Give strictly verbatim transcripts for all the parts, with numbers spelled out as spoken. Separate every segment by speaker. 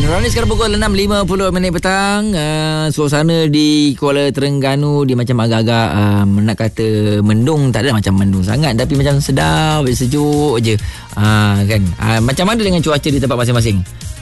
Speaker 1: Roni sekarang pukul enam lima puluh minit petang. uh, Suasana di Kuala Terengganu dia macam agak-agak uh, nak kata mendung. Tak ada macam mendung sangat, tapi macam sedap, sejuk je. uh, kan? uh, Macam mana dengan cuaca di tempat masing-masing?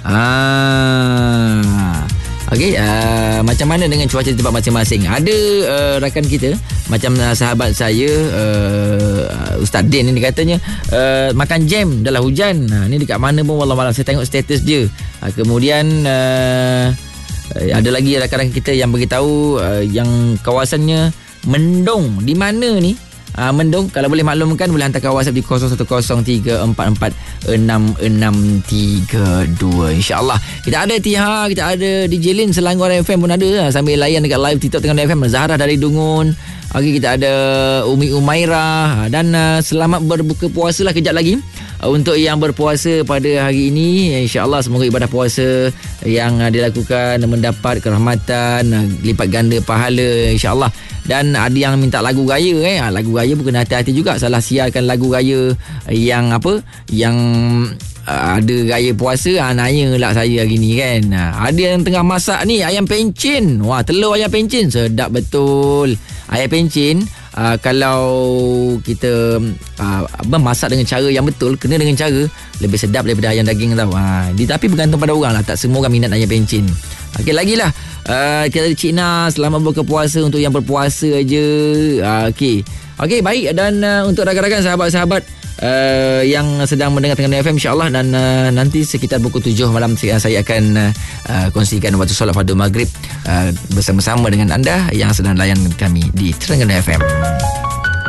Speaker 1: Ah, Okey, uh, macam mana dengan cuaca di tempat masing-masing? Ada uh, rakan kita, macam uh, sahabat saya, uh, Ustaz Din ni katanya uh, makan jam dalam hujan. uh, Ni dekat mana pun wallahualam, saya tengok status dia. uh, Kemudian uh, ada lagi rakan-rakan kita yang beritahu uh, yang kawasannya mendung. Di mana ni? Uh, mendung, kalau boleh maklumkan boleh hantar WhatsApp di kosong satu kosong tiga empat empat enam enam tiga dua. InsyaAllah. Kita ada Tiha, kita ada D J Lin Selangor F M pun ada, sambil layan dekat live TikTok Terengganu F M. Zahra dari Dungun. Okey, kita ada Umi Umairah. Dan uh, selamat berbuka puasa lah kejap lagi. Uh, untuk yang berpuasa pada hari ini, insyaAllah semoga ibadah puasa yang uh, dilakukan mendapat kerahmatan, uh, lipat ganda pahala insyaAllah. Dan ada yang minta lagu raya eh. Ha, lagu raya pun kena hati-hati juga. Salah siarkan lagu raya yang apa? Yang uh, ada raya puasa. Ha, nanya lah saya hari ni kan. Ha, ada yang tengah masak ni ayam pencin. Wah, telur ayam pencin sedap betul. Ayam pencin uh, kalau kita uh, masak dengan cara yang betul, kena dengan cara, lebih sedap daripada ayam daging tau. Ha, di, tapi bergantung pada orang lah. Tak semua orang minat ayam pencin. Okey, lagilah. Uh, kita ada Cik Nas, selamat berbuka puasa untuk yang berpuasa aja. Uh, Okey. Okey, baik. Dan uh, untuk rakan-rakan, sahabat-sahabat uh, yang sedang mendengar Terengganu F M, insyaAllah. Dan uh, nanti sekitar pukul tujuh malam saya akan uh, kongsikan waktu solat fardu maghrib uh, bersama-sama dengan anda yang sedang layan kami di Terengganu F M.